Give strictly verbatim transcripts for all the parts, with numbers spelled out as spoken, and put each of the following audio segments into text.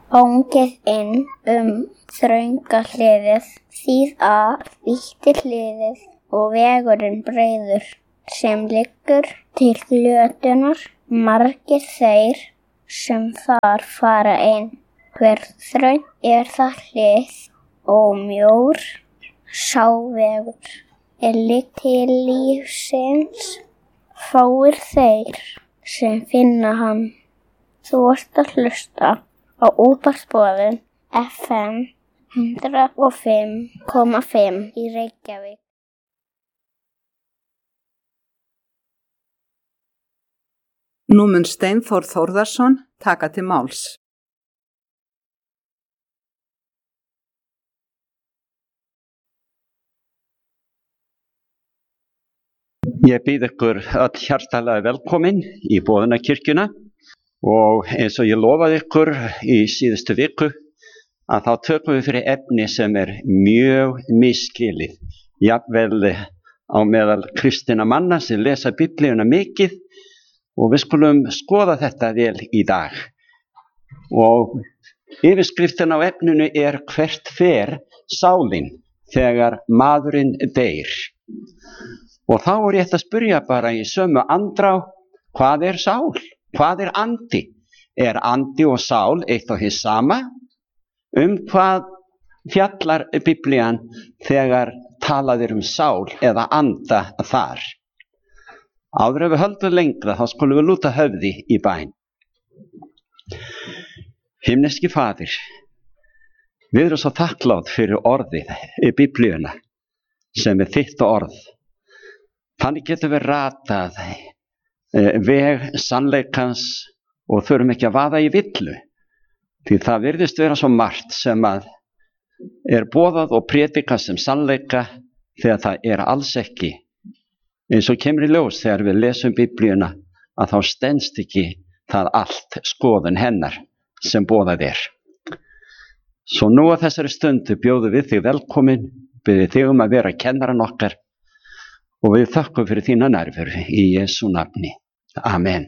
Fangið inn um þrönga hliðið, þýð að vítti hliðið og vegurinn breiður sem liggur til flötunar, margir þeir sem þar fara inn. Hver þröng er það hlið og mjór sá vegur er ligg til lífsins, fáir þeir sem finna hann. Þú ert að hlusta á útvarpsboðun F M hundrað og fimm komma fimm í Reykjavík. Nú mun Steinþór Þórðarson taka til máls. Ég býð ykkur öll hjartalega velkomin í Boðunarkirkjuna og eins og ég lofaði ykkur í síðustu viku að þá tökum við fyrir efni sem er mjög misskilið, jafnvel á meðal kristinna manna sem lesa Biblíuna mikið, og við skulum skoða þetta vel í dag. Og yfirskriftin á efninu er hvert fer sálin þegar maðurinn deyr. Og þá er ég að spyrja bara í sömu andrá, hvað er sál? Hvað er andi? Er andi og sál eitt og hið sama? Um hvað fjallar Biblían þegar talað er um sál eða anda þar? Áður ef við höldum lengra, þá skulum við lúta höfði í bæn. Himneski Faðir, við erum svo þakklátt fyrir orðið í Biblíuna sem er þitt orð. Þannig getum við ratað veg sannleikans og þurfum ekki að vaða í villu. Því það virðist vera svo margt sem að er boðað og predikað sem sannleika þegar það er alls ekki. Eins og kemur í ljós þegar við lesum Biblíuna að þá stenst ekki það allt skoðun hennar sem boðað er. Svo nú á þessari stundu bjóðum við þig velkomin, biðjum þig um að vera kennaran okkar og við þökkum fyrir þína nærveru í Jesú nafni. Amen.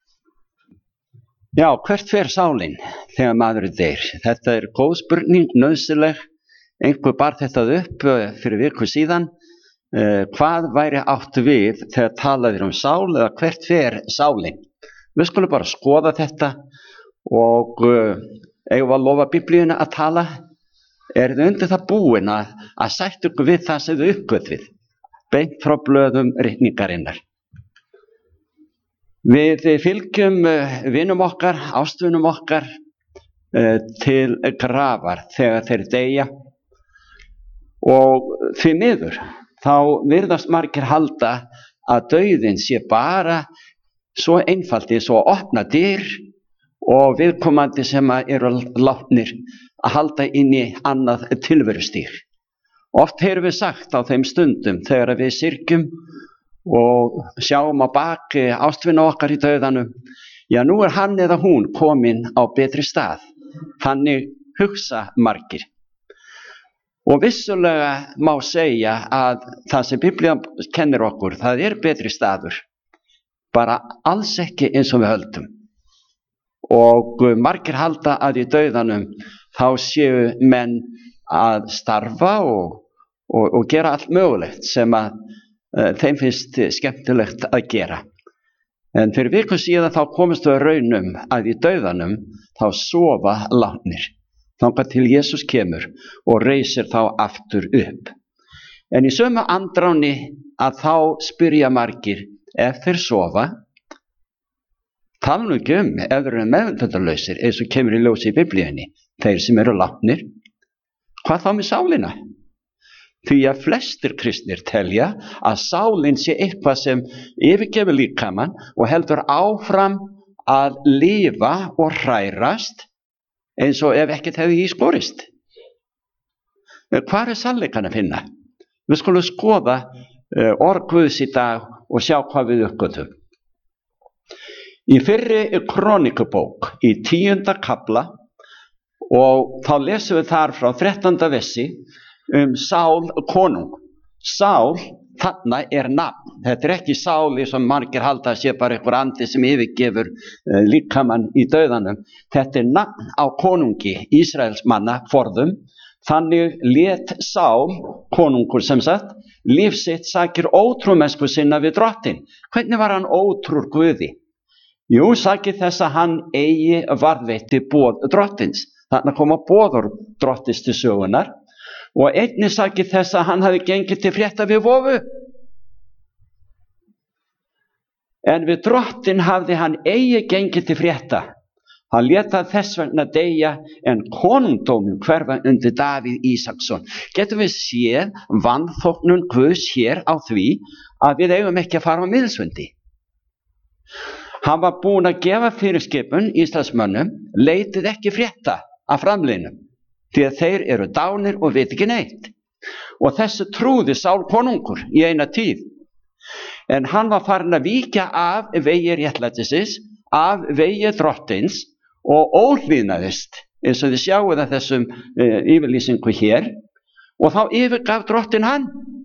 Já, hvert fer sálin þegar maður deyr? Þetta er góð spurning, nauðsynleg. Einhver bar þetta upp fyrir viku síðan. Uh, hvað væri átt við þegar talað er um sál eða hvert fer sálin? Við skulum bara skoða þetta og uh, eigum að lofa Biblíuna að tala. Er þið undir það búin að, að sætta ykkur við það sem þið uppgötvið? Beint frá blöðum ritningarinnar. Við fylgjum uh, vinum okkar, ástvinum okkar uh, til grafar þegar þeir deyja og því miður þá virðast margir halda að dauðinn sé bara svo einfaldi, svo opna dyr og viðkomandi sem eru látnir að halda inn í annað tilverustig. Oft heyrum við sagt á þeim stundum þegar við syrgjum og sjáum á baki ástvina okkar í dauðanum, já nú er hann eða hún komin á betri stað. Þannig hugsa margir. Og vissulega má segja að það sem Biblían kennir okkur, það er betri staður. Bara alls ekki eins og við höldum. Og margir halda að í dauðanum þá séu menn að starfa og, og, og gera allt mögulegt sem að uh, þeim finnst skemmtilegt að gera. En fyrir viku síðan þá komist við raunum að í dauðanum þá sofa látnir. Þangað til Jesús kemur og reisir þá aftur upp. En í sömu andráni að þá spyrja margir ef þeir sofa, tala nú ekki um ef þeir eru meðvitundarlausir eins og kemur í ljós í Biblíunni, þeir sem eru látnir, hvað þá með sálina? Því að flestir kristnir telja að sálin sé eitthvað sem yfirgefur líkamann og heldur áfram að lifa og hrærast eins og ef ekkert hefði í skorist. Hvar er sannleikann að finna? Við skulum skoða uh, orð Guðs í dag og sjá hvað við uppgötvum. Í fyrri krónikubók í tíunda kafla og þá lesum við þar frá þrettánda versi um Sál konung. Sál þarna er nafn. Þetta er ekki sáli sem margir halda að sé bara einhver andi sem yfirgefur uh, líkamann í dauðanum. Þetta er nafn á konungi Ísraels manna forðum. Þannig lét Sál, konungur sem sagt, líf sitt sakir ótrúmennsku sinna við drottin. Hvernig var hann ótrúr Guði? Jú, sakir þess að hann eigi varðveitti boð drottins. Þarna koma boður drottins til sögunar. Og einnig sakir þess að hann hafi gengið til frétta við vofu. En við drottin hafði hann eigi gengið til frétta. Hann lét það þess vegna deyja en konungdóminn hverfa undir Davíð Ísaksson. Getum við séð vanþóknun Guðs hér á því að við eigum ekki að fara á miðilsfundi. Hann var búinn að gefa fyrirskipun Íslandsmönnum, leitið ekki frétta af framliðnum, því að þeir eru dánir og veit ekki neitt. Og þessu trúði Sál konungur í eina tíð. En hann var farin að víkja af vegi réttlætisins, af vegi drottins og óhlýðnaðist, eins og þið sjáuð að þessum uh, yfirlýsingu hér, og þá yfirgaf drottin hann.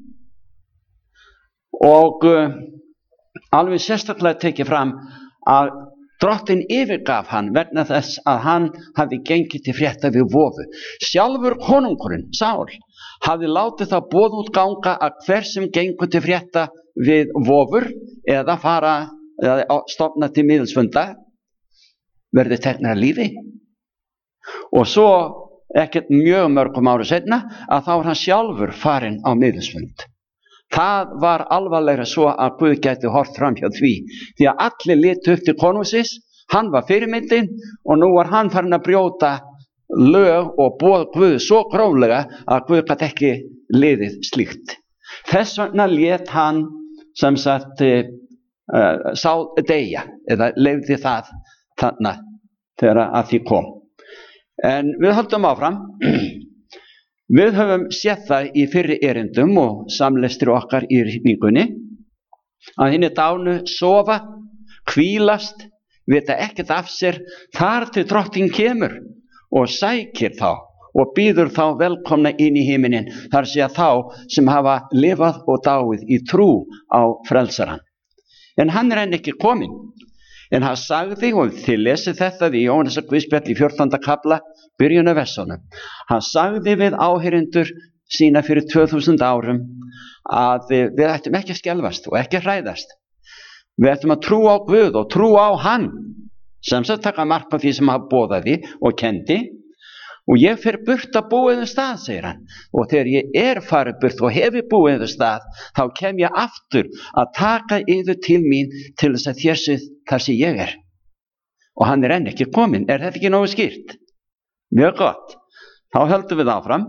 Og uh, alveg sérstaklega tekið fram að drottin yfirgaf hann vegna þess að hann hafði gengið til frétta við vofu. Sjálfur konungurinn, Sál, hafði látið það boð út ganga að hver sem gengur til frétta við vofur eða fara eða stofna til miðilsfunda verði teknar að lífi. Og svo ekkert mjög mörgum ára seinna að þá var hann sjálfur farinn á miðilsfund. Það var alvarlegra svo að Guð gæti hort fram hjá því, því að allir litu upp til konungsins, hann var fyrirmyndin og nú var hann farin að brjóta lög og boð Guð svo gróflega að Guð gat ekki liðið slíkt. Þess vegna lét hann sem sagt uh, sá deyja eða leyfði það þarna þegar að því kom. En við höldum áfram. Við höfum séð það í fyrri erindum og samlestri okkar í ritningunni að hinni dánu sofa, hvílast, vita ekkert af sér þar til drottin kemur og sækir þá og býður þá velkomna inn í himinin, þar sé að þá sem hafa lifað og dáið í trú á frelsaran. En hann er enn ekki kominn. En hann sagði, og þið lesið þetta í Jóhannesar guðspjall í fjórtánda kafla, byrjun af versunum. Hann sagði við áheyrendur sína fyrir tvö þúsund árum að við ættum ekki að skelfast og ekki að hræðast. Við ættum að trú á Guð og trú á hann, sem sagt taka mark á því sem hann boðaði og kendi. Og ég fer burt að búa um stað, segir hann. Og þegar ég er farið burt og hefi búið um stað, þá kem ég aftur að taka yður til mín til þess að þér sé þar sem ég er. Og hann er enn ekki kominn. Er þetta ekki nógu skýrt? Mjög gott. Þá höldum við áfram.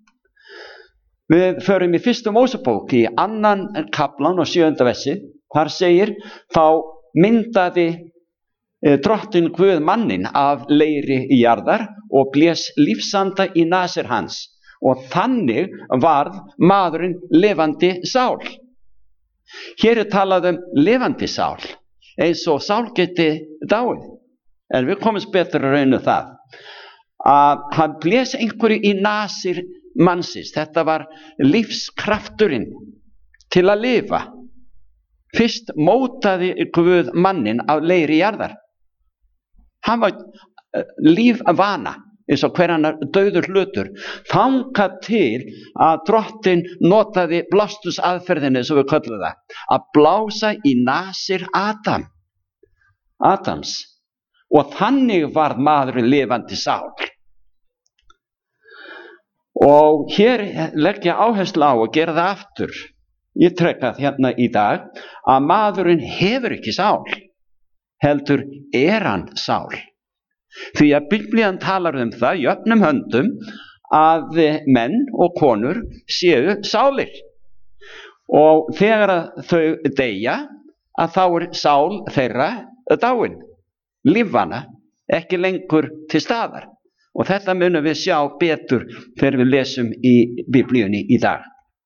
Við förum í fyrstu Mósebók í annan kaflan og sjöunda versi. Þar segir, þá myndaði drottin Guð mannin af leiri í jarðar og blés lífsanda í nasir hans og þannig varð maðurinn lifandi sál. Hér er talað um lifandi sál, eins og sál geti dáið. En við komumst betur að raunu það að hann blés einhverju í nasir mannsins. Þetta var lífskrafturinn til að lifa. Fyrst mótaði Guð mannin af leiri í jarðar. Hann var lífvana, eins og hver annar dauður hlutur, þangað til að drottin notaði blástusaðferðinni, svo við köllum það, að blása í nasir Adam, Adams, og þannig varð maðurinn lifandi sál. Og hér legg ég áherslu á að gera það aftur. Ég treka hérna í dag að maðurinn hefur ekki sál, heldur er hann sál. Því að Biblían talar um það í öfnum höndum að menn og konur séu sálir. Og þegar þau deyja, að þá er sál þeirra dáin, lífvana, ekki lengur til staðar. Og þetta munum við sjá betur þegar við lesum í Biblíunni í dag.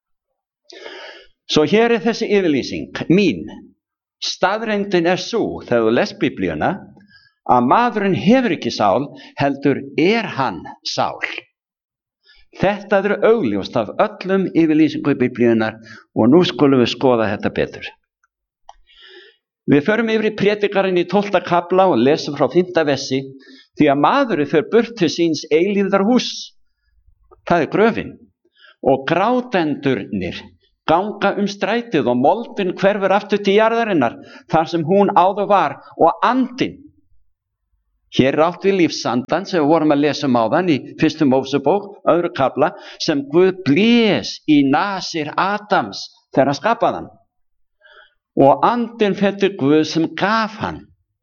Svo hér er þessi yfirlýsing mín. Staðreyndin er svo, þegar þú les Biblíuna, að maðurinn hefur ekki sál, heldur er hann sál. Þetta er augljóst af öllum yfirlýsingu í Biblíunar og nú skulum við skoða þetta betur. Við förum yfir í Predikarinn í tólfta kafla og lesum frá fimmta versi, því að maðurinn fer burt til síns eilífðarhúss, það er gröfin, og grátendurnir ganga um strætið og moldin hverfur aftur til jarðarinnar þar sem hún áður var, og andinn. Hér er átt við lífsandan sem við vorum að lesa um áðan í fyrstu Mósebók, öðru kafla, sem Guð blés í nasir Adams þegar hann skapaði hann. Og andinn fæddi Guð sem gaf hann.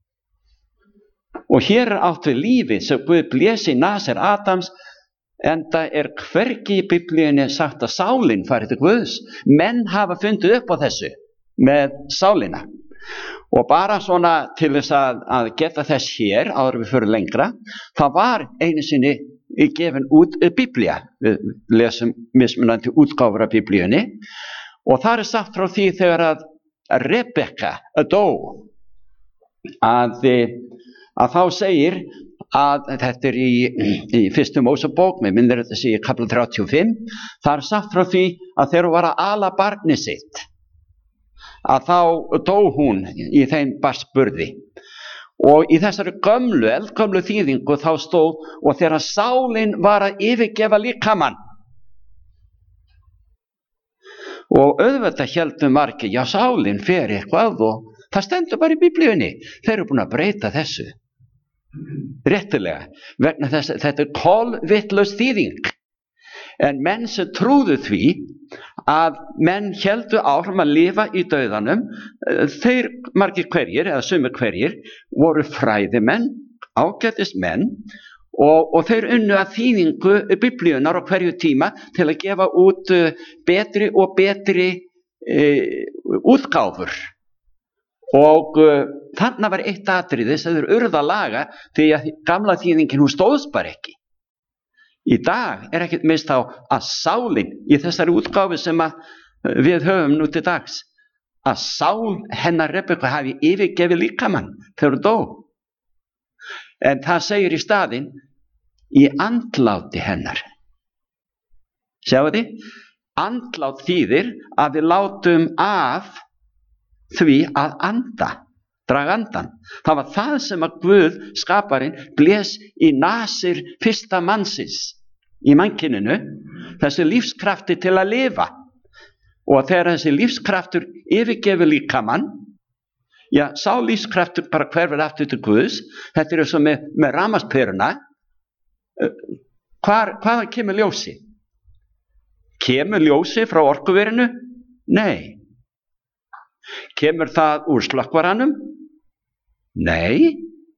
Og hér er átt við lífið sem Guð blés í nasir Adams, enda er hvergi í Biblíunni sagt að sálin fari til Guðs. Menn hafa fundið upp á þessu með sálina. Og bara svona til þess að, að geta þess hér, áður við fyrir lengra, það var einu sinni gefin út Biblía. Við lesum mismunandi útgáfur af Biblíunni. Og það er sagt frá því þegar að Rebekka dó, að, að þá segir að þetta er í, í fyrstu Mósebók, með minnir þetta sé í kafla þrjátíu og fimm, það er sagt frá því að þegar hún var að ala barni sitt, að þá dó hún í þeim barnsburði. Og í þessari gömlu, eldgömlu þýðingu þá stóð, og þegar sálin var að yfirgefa líkamann. Og auðvitað héldu margir, já, sálin fer eitthvað, og það stendur bara í Biblíunni. Þeir eru búin að breyta þessu réttilega, vegna þess að þetta er kolvitlaus þýðing. En menn sem trúðu því að menn héldu áfram að lifa í dauðanum, þeir margir hverjir, eða sumir hverjir, voru fræðimenn, ágætismenn, og, og þeir unnu að þýðingu Biblíunar á hverju tíma til að gefa út betri og betri e, útgáfur. Og uh, þarna var eitt atriði sem þeir urðu að laga, því að gamla þýðingin hún stóðst bara ekki. Í dag er ekkert minnst á að sálin í þessari útgáfu sem að við höfum nú til dags, að sál hennar Rebekku hafi yfirgefið líkamann þegar hún dó. En það segir í staðinn í andláti hennar. Sjáu þið? Andlát þýðir að við látum af því að anda, draga andan. Það var það sem að Guð skaparinn blés í nasir fyrsta mannsins í mannkyninu, þessi lífskrafti til að lifa. Og þegar þessi lífskraftur yfirgefur líkamann, já, sá lífskraftur bara hverfur aftur til Guðs. Þetta er eins og með, með rafmagnsperuna. Hvar, hvaðan kemur ljósi? Kemur ljósi frá orkuverinu? Nei. Kemur það úr slökkvaranum? Nei.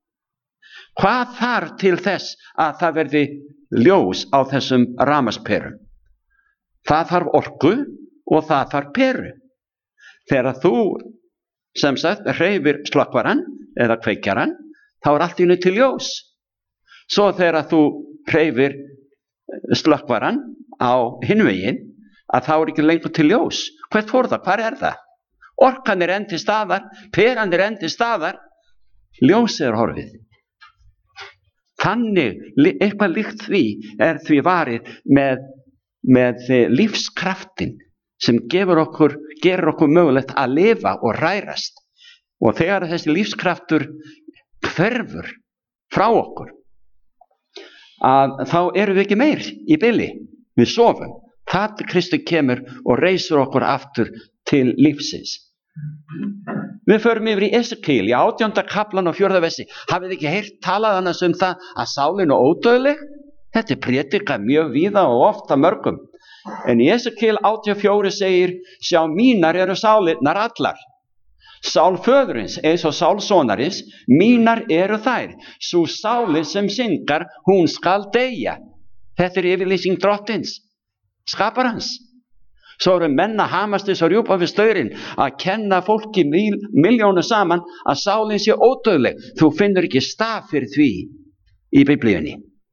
Hvað þarf til þess að það verði ljós á þessum rafmagnsperum? Það þarf orku og það þarf peru. Þegar þú sem sagt hreyfir slökkvaran eða kveikjaran, þá er allt í einu til ljós. Svo þegar þú hreyfir slökkvaran á hinn veginn, að þá er ekki lengur til ljós. Hvert fór það? Hvar er það? Orkan er enn til staðar, peran er enn til staðar, ljósið er horfið. Þannig, eitthvað líkt því er því varið með, með lífskraftin sem gefur okkur, gerir okkur mögulegt að lifa og rærast. Og þegar þessi lífskraftur hverfur frá okkur, að þá erum við ekki meir í bili, við sofum. Það Kristur kemur og reisur okkur aftur til lífsins. Við förum yfir í Esekíel í átjánda kaflan og fjórða versi. Hafið ekki heyrt talað annars um það að sálin er ódauðleg? Þetta er prédikað mjög víða og ofta mörgum. En í Esekíel átján fjóra segir, sjá, mínar eru sálinnar allar. Sál föðurins eins og sál sonarins, mínar eru þær. Sú sálin sem syngar, hún skal deyja. Þetta er yfirlýsing drottins, skaparans. Svo eru menn að hamast þess að rjúpa við staurinn að kenna fólki mil, miljónu saman að sálin sé ódauðleg. Þú finnur ekki staf fyrir því í Biblíunni.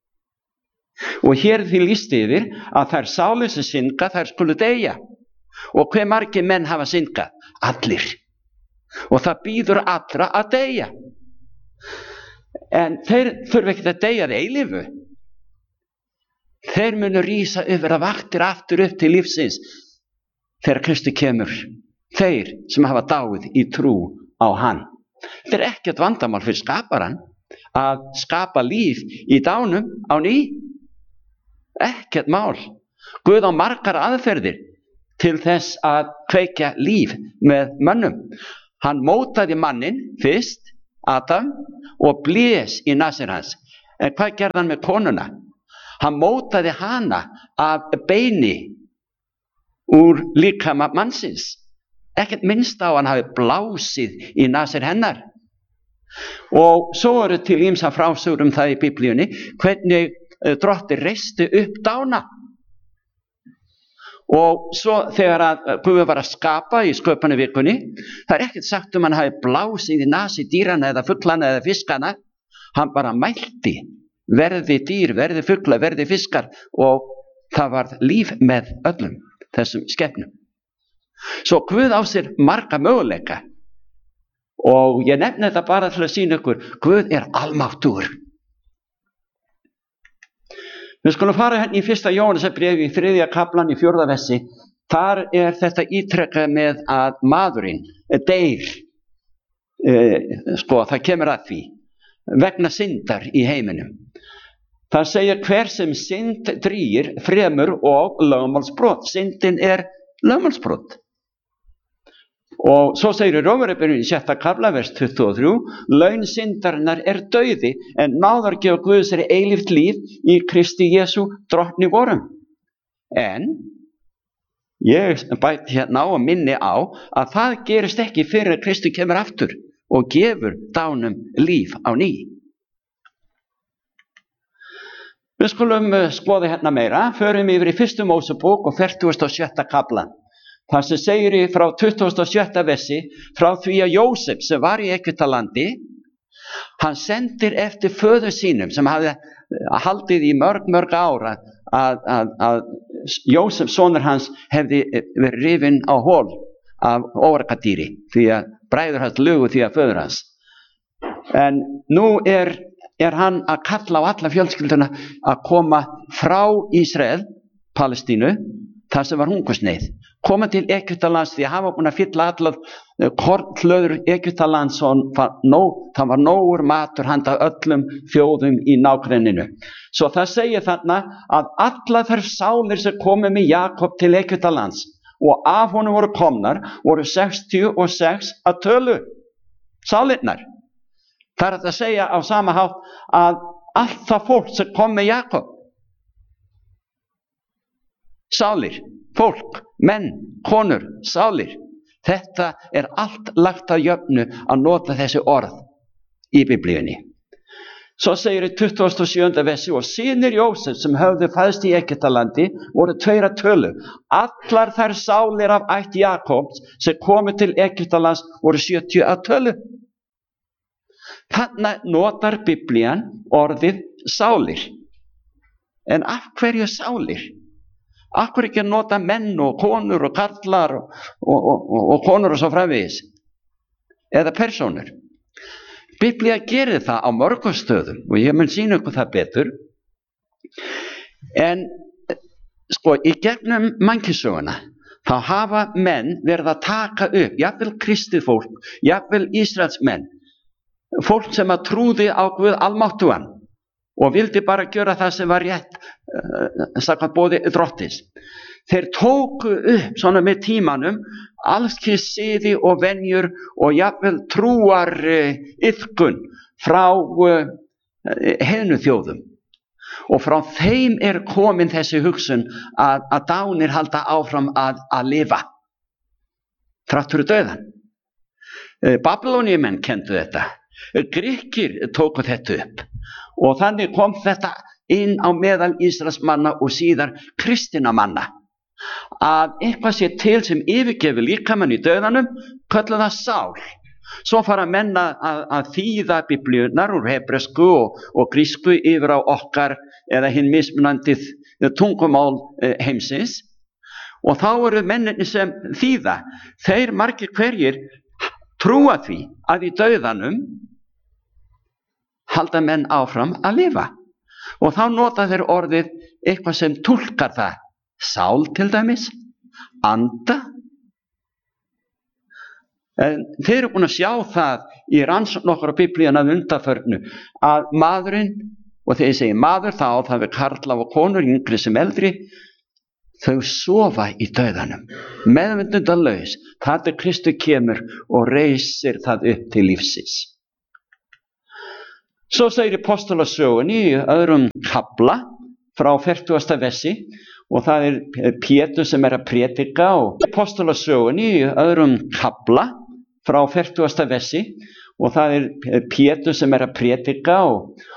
Og hér er því lýst yfir að þær sálin sem synga, þær skulu deyja. Og hve margir menn hafa syngað? Allir. Og það býður allra að deyja. En þeir þurfa ekki að deyja að eilífu. þeir munu rísa upp, vera vaktir aftur upp til lífsins þegar Kristi kemur. Þeir sem hafa dáið í trú á hann. Þetta er ekkert vandamál fyrir skaparan að skapa líf í dánum á ný. Ekkert mál. Guð á margar aðferðir til þess að kveikja líf með mönnum. Hann mótaði mannin fyrst, Adam, og blés í nasir hans. En hvað gerði hann með konuna? Hann mótaði hana af beini úr líkama mannsins. Ekkert minnst á hann hafi blásið í nasir hennar. Og svo eru til ýmsa frásögur um það í Biblíunni, hvernig Drottinn reisti upp dána. Og svo þegar að Guð var að skapa í sköpunarvikunni, það er ekkert sagt um hann hafi blásið í nasi dýrana eða fuglana eða fiskana. Hann bara mælti, verði dýr, verði fugla, verði fiskar, og það var líf með öllum þessum skepnum. Svo Guð á sér marga möguleika, og ég nefni þetta bara til að sýna ykkur, Guð er almáttugur. Við skulum fara hérna í fyrsta Jóhannesarbréfi í þriðja kaflan í fjórða versi. Þar er þetta ítrekkað með að maðurinn deyr. E, sko, það kemur að því vegna syndar í heiminum. Það segir hver sem synd drýgir fremur og lögmálsbrot. Syndin er lögmálsbrot. Og svo segir í Rómverjabréfinu í sjötta kafla vers tuttugu og þrjú, laun syndarinnar er dauði, en náðargjöf Guðs er eilíft líf í Kristi Jesú drottni vorum. En ég bæti hérna á og minni á að það gerist ekki fyrir að Kristi kemur aftur og gefur dánum líf á ný. Við skulum skoða hérna meira, förum yfir í fyrstu Mósebók og fertugasta og sjötta kaflan. Það sem segir í frá tuttugasta og sjötta versi, frá því að Jósef sem var í Egyptalandi, hann sendir eftir föður sínum sem hafði haldið í mörg mörg ára að, að, að Jósef sonur hans hefði verið rifinn á hol af órakadýri, því að bræður hans lugu því að föður hans. En nú er, er hann að kalla á alla fjölskylduna að koma frá Ísrael, Palestínu, þar sem var hungursneyð. Koma til Egyptalands því að hafa búin að fylla allar kornhlöður Egyptalands og það var nógur matur handa öllum þjóðum í nágrenninu. Svo það segir þarna að allar þær sálir sem komu með Jakob til Egyptalands og af honum voru komnar voru sextíu og sex að tölu. Sálirnar. Það er að segja á sama hátt að allt það fólk sem kom með Jakob, sálir, fólk, menn, konur, sálir. Þetta er allt lagt að jöfnu að nota þessi orð í Biblíunni. Svo segir í tuttugasta og sjöunda versi, og synir Jósef sem höfðu fæðst í Egyptalandi voru tveir að tölu. Allar þær sálir af ætt Jakobs sem komu til Egyptalands voru sjötíu að tölu. Þarna notar Biblían orðið sálir. En af hverju sálir? Af hverju ekki að nota menn og konur og karlar og, og, og, og konur og svo framvegis? Eða persónur? Biblía gerir það á mörgum stöðum og ég mun sýna ykkur það betur. En sko, í gegnum mannkynssöguna þá hafa menn verið að taka upp, jafnvel kristið fólk, jafnvel Ísraelsmenn, fólk sem að trúði á Guð almáttugan og vildi bara gjöra það sem var rétt uh, samkvæmt boði Drottins. Þeir tóku upp svona með tímanum alls kyns siði og venjur og jafnvel trúar uh, iðkun frá uh, heðnu þjóðum. Og frá þeim er komin þessi hugsun að, að dánir halda áfram að, að lifa þrátt fyrir dauðan. Uh, Babylóníumenn kenndu þetta. Grikkir tóku þetta upp og þannig kom þetta inn á meðal Ísraelsmanna og síðar kristinna manna að eitthvað sé til sem yfirgefur líkamann í dauðanum, kölluð það sál. Svo fara menn að, að þýða biblíurnar úr hebresku og, og grísku yfir á okkar eða hinn mismunandi tungumál heimsins og þá eru menninni sem þýða, þeir margir hverjir trúa því að í dauðanum halda menn áfram að lifa. Og þá nota þeir orðið eitthvað sem túlkar það. Sál til dæmis, anda. En þeir eru búin að sjá það í rannsókn okkar á Biblíunni að undanförnu að maðurinn, og þegar ég segi maður þá það er karla og konur, yngri sem eldri, þau sofa í dauðanum, meðvitundalaus, þar til Kristur kemur og reisir það upp til lífsins. Svo segir í Apostolasögunni í öðrum kafla frá fertugasta versi, og það er Pétur sem er að prédika, og Apostolasögunni í öðrum kafla frá fertugasta versi, og það er Pétur sem er að prédika, og